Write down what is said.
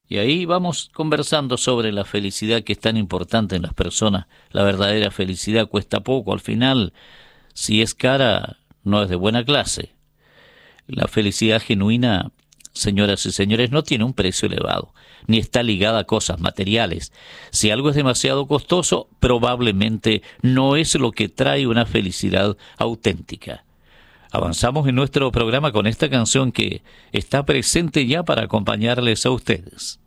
Y ahí vamos conversando sobre la felicidad que es tan importante en las personas. La verdadera felicidad cuesta poco. Al final, si es cara, no es de buena clase. La felicidad genuina, señoras y señores, no tiene un precio elevado, ni está ligada a cosas materiales. Si algo es demasiado costoso, probablemente no es lo que trae una felicidad auténtica. Avanzamos en nuestro programa con esta canción que está presente ya para acompañarles a ustedes.